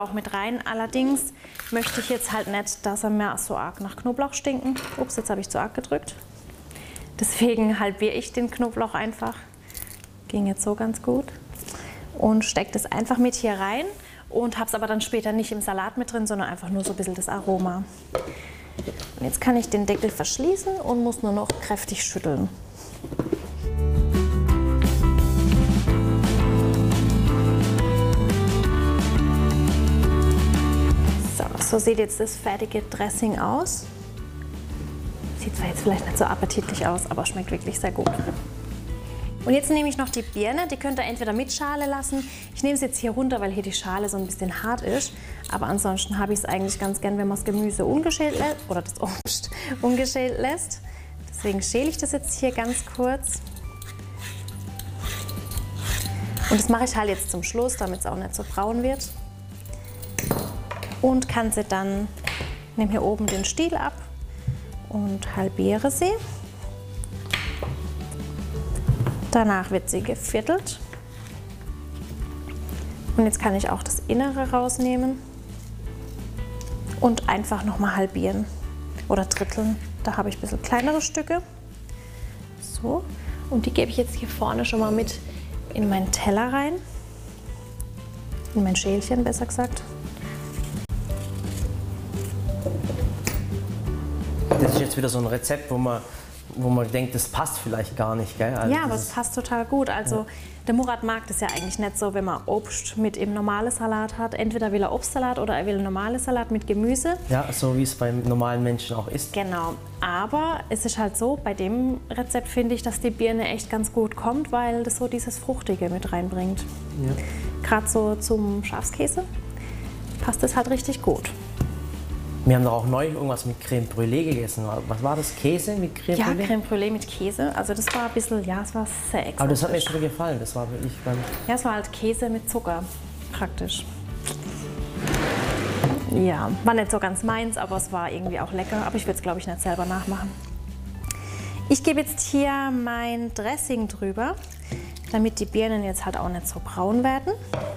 auch mit rein. Allerdings möchte ich jetzt halt nicht, dass er mir so arg nach Knoblauch stinken. Ups, jetzt habe ich zu arg gedrückt. Deswegen halbiere ich den Knoblauch einfach. Ging jetzt so ganz gut. Und stecke das einfach mit hier rein und habe es aber dann später nicht im Salat mit drin, sondern einfach nur so ein bisschen das Aroma. Und jetzt kann ich den Deckel verschließen und muss nur noch kräftig schütteln. So sieht jetzt das fertige Dressing aus. Sieht zwar jetzt vielleicht nicht so appetitlich aus, aber schmeckt wirklich sehr gut. Und jetzt nehme ich noch die Birne, die könnt ihr entweder mit Schale lassen. Ich nehme es jetzt hier runter, weil hier die Schale so ein bisschen hart ist. Aber ansonsten habe ich es eigentlich ganz gern, wenn man das Gemüse ungeschält lässt oder das Obst ungeschält lässt. Deswegen schäle ich das jetzt hier ganz kurz. Und das mache ich halt jetzt zum Schluss, damit es auch nicht so braun wird. Und kann sie dann, nehme hier oben den Stiel ab und halbiere sie. Danach wird sie geviertelt. Und jetzt kann ich auch das Innere rausnehmen und einfach nochmal halbieren oder dritteln. Da habe ich ein bisschen kleinere Stücke. So, und die gebe ich jetzt hier vorne schon mal mit in meinen Teller rein. In mein Schälchen, besser gesagt. Das ist jetzt wieder so ein Rezept, wo man denkt, das passt vielleicht gar nicht, gell? Also ja, aber es passt total gut. Also ja. Der Murat mag das ja eigentlich nicht so, wenn man Obst mit im normalen Salat hat. Entweder will er Obstsalat oder er will einen normalen Salat mit Gemüse. Ja, so wie es beim normalen Menschen auch ist. Genau, aber es ist halt so, bei dem Rezept finde ich, dass die Birne echt ganz gut kommt, weil das so dieses Fruchtige mit reinbringt. Ja. Gerade so zum Schafskäse passt das halt richtig gut. Wir haben doch auch neulich irgendwas mit Crème Brûlée gegessen. Was war das? Käse mit Crème Brûlée? Ja, Crème Brûlée mit Käse. Also das war ein bisschen, ja, es war sehr exotisch. Aber das hat mir schon gefallen. Das war wirklich ganz... Ja, es war halt Käse mit Zucker, praktisch. Ja, war nicht so ganz meins, aber es war irgendwie auch lecker. Aber ich will es, glaube ich, nicht selber nachmachen. Ich gebe jetzt hier mein Dressing drüber, damit die Birnen jetzt halt auch nicht so braun werden.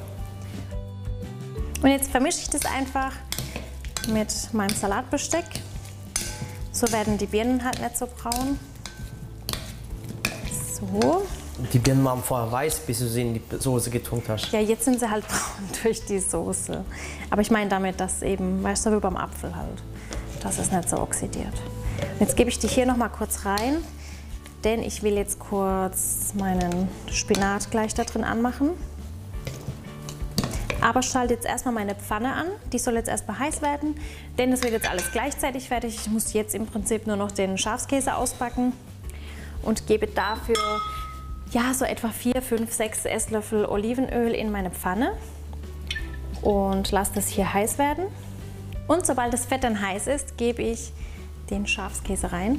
Und jetzt vermische ich das einfach mit meinem Salatbesteck. So werden die Birnen halt nicht so braun. So. Die Birnen waren vorher weiß, bis du sie in die Soße getunkt hast. Ja, jetzt sind sie halt braun durch die Soße. Aber ich meine damit, dass eben, weißt du, wie beim Apfel halt, dass es nicht so oxidiert. Und jetzt gebe ich die hier noch mal kurz rein, denn ich will jetzt kurz meinen Spinat gleich da drin anmachen. Aber schalte jetzt erstmal meine Pfanne an. Die soll jetzt erstmal heiß werden, denn es wird jetzt alles gleichzeitig fertig. Ich muss jetzt im Prinzip nur noch den Schafskäse ausbacken und gebe dafür ja, so etwa 4, 5, 6 Esslöffel Olivenöl in meine Pfanne und lasse das hier heiß werden. Und sobald das Fett dann heiß ist, gebe ich den Schafskäse rein.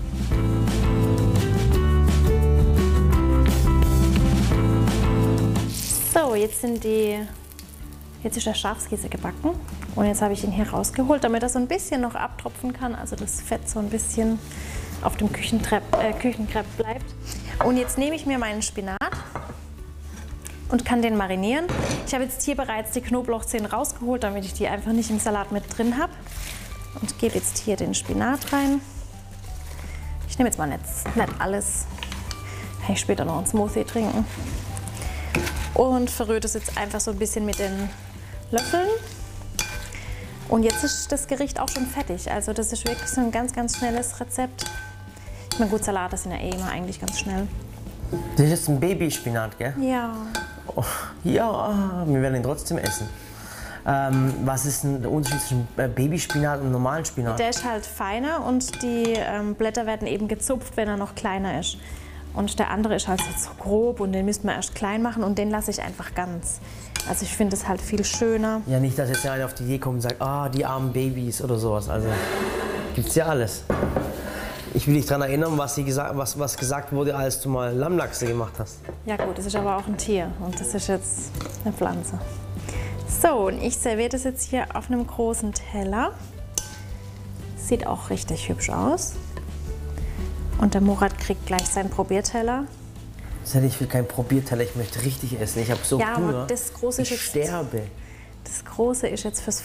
So, jetzt ist der Schafskäse gebacken und jetzt habe ich ihn hier rausgeholt, damit er so ein bisschen noch abtropfen kann, also das Fett so ein bisschen auf dem Küchenkrepp bleibt. Und jetzt nehme ich mir meinen Spinat und kann den marinieren. Ich habe jetzt hier bereits die Knoblauchzehen rausgeholt, damit ich die einfach nicht im Salat mit drin habe. Und gebe jetzt hier den Spinat rein. Ich nehme jetzt mal nicht alles, kann ich später noch einen Smoothie trinken. Und verrühre das jetzt einfach so ein bisschen mit den Löffeln. Und jetzt ist das Gericht auch schon fertig. Also das ist wirklich so ein ganz, ganz schnelles Rezept. Ich meine, gut, Salate sind ja eh immer eigentlich ganz schnell. Das ist jetzt ein Babyspinat, gell? Ja. Oh, ja, wir werden ihn trotzdem essen. Was ist denn der Unterschied zwischen Babyspinat und normalen Spinat? Der ist halt feiner und die Blätter werden eben gezupft, wenn er noch kleiner ist. Und der andere ist halt so grob und den müssten wir erst klein machen und den lasse ich einfach ganz. Also ich finde es halt viel schöner. Ja, nicht, dass jetzt einer auf die Idee kommt und sagt, ah, die armen Babys oder sowas. Also gibt's ja alles. Ich will dich daran erinnern, was gesagt wurde, als du mal Lammlachse gemacht hast. Ja gut, das ist aber auch ein Tier und das ist jetzt eine Pflanze. So, und ich serviere das jetzt hier auf einem großen Teller. Sieht auch richtig hübsch aus. Und der Murat kriegt gleich seinen Probierteller. Ich will keinen Probierteller, ich möchte richtig essen. Ich habe so ja, Hunger. Aber das große ich sterbe. Das Große ist jetzt fürs